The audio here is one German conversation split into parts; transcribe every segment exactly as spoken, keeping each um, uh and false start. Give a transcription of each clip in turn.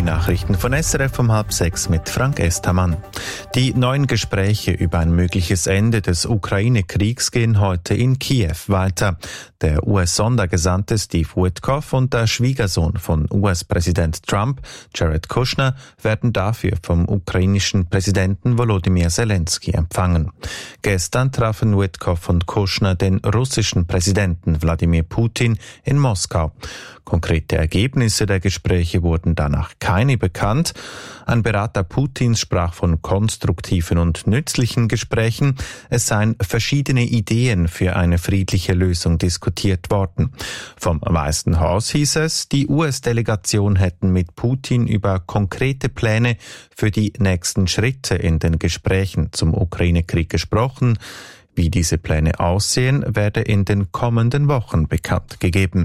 Die Nachrichten von S R F um halb sechs mit Frank Estermann. Die neuen Gespräche über ein mögliches Ende des Ukraine-Kriegs gehen heute in Kiew weiter. Der U S-Sondergesandte Steve Witkoff und der Schwiegersohn von U S-Präsident Trump, Jared Kushner, werden dafür vom ukrainischen Präsidenten Volodymyr Zelensky empfangen. Gestern trafen Witkoff und Kushner den russischen Präsidenten Wladimir Putin in Moskau. Konkrete Ergebnisse der Gespräche wurden danach keine bekannt. Ein Berater Putins sprach von konstruktiven und nützlichen Gesprächen. Es seien verschiedene Ideen für eine friedliche Lösung diskutiert worden. Vom Weißen Haus hieß es, die U S-Delegation hätten mit Putin über konkrete Pläne für die nächsten Schritte in den Gesprächen zum Ukraine-Krieg gesprochen. Wie diese Pläne aussehen, werde in den kommenden Wochen bekannt gegeben.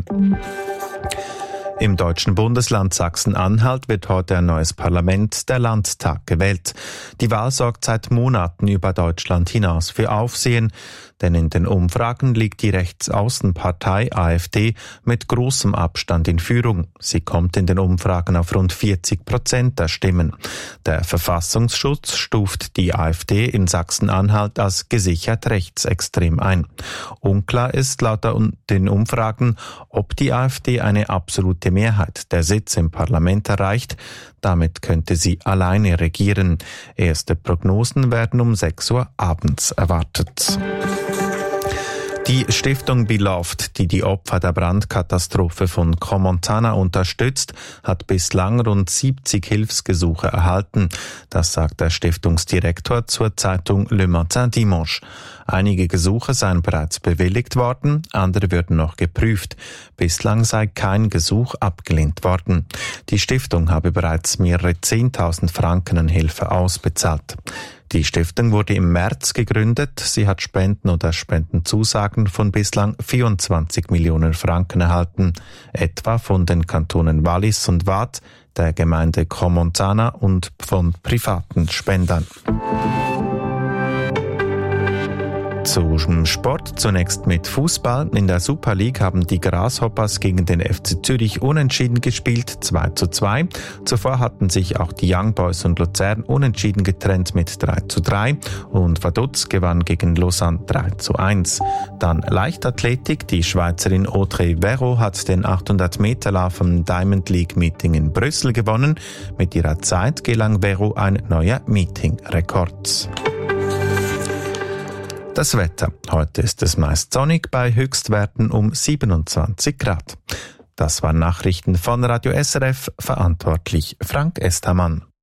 Im deutschen Bundesland Sachsen-Anhalt wird heute ein neues Parlament, der Landtag, gewählt. Die Wahl sorgt seit Monaten über Deutschland hinaus für Aufsehen, denn in den Umfragen liegt die Rechtsaußenpartei AfD mit großem Abstand in Führung. Sie kommt in den Umfragen auf rund vierzig Prozent der Stimmen. Der Verfassungsschutz stuft die AfD in Sachsen-Anhalt als gesichert rechtsextrem ein. Unklar ist laut den Umfragen, ob die AfD eine absolute Mehrheit der Sitze im Parlament erreicht. Damit könnte sie alleine regieren. Erste Prognosen werden um sechs Uhr abends erwartet. Die Stiftung Beloved, die die Opfer der Brandkatastrophe von Crans-Montana unterstützt, hat bislang rund siebzig Hilfsgesuche erhalten. Das sagt der Stiftungsdirektor zur Zeitung Le Matin Dimanche. Einige Gesuche seien bereits bewilligt worden, andere würden noch geprüft. Bislang sei kein Gesuch abgelehnt worden. Die Stiftung habe bereits mehrere zehntausend Franken an Hilfe ausbezahlt. Die Stiftung wurde im März gegründet. Sie hat Spenden oder Spendenzusagen von bislang vierundzwanzig Millionen Franken erhalten, etwa von den Kantonen Wallis und Waadt, der Gemeinde Crans-Montana und von privaten Spendern. Zum Sport zunächst mit Fußball. In der Super League haben die Grasshoppers gegen den F C Zürich unentschieden gespielt, zwei zu zwei. Zuvor hatten sich auch die Young Boys und Luzern unentschieden getrennt mit drei zu drei und Vaduz gewann gegen Lausanne drei zu eins. Dann Leichtathletik. Die Schweizerin Audrey Verreau hat den achthundert Meter Lauf am Diamond League Meeting in Brüssel gewonnen. Mit ihrer Zeit gelang Verreau ein neuer Meeting-Rekord. Das Wetter. Heute ist es meist sonnig bei Höchstwerten um siebenundzwanzig Grad. Das waren Nachrichten von Radio S R F, verantwortlich Frank Estermann.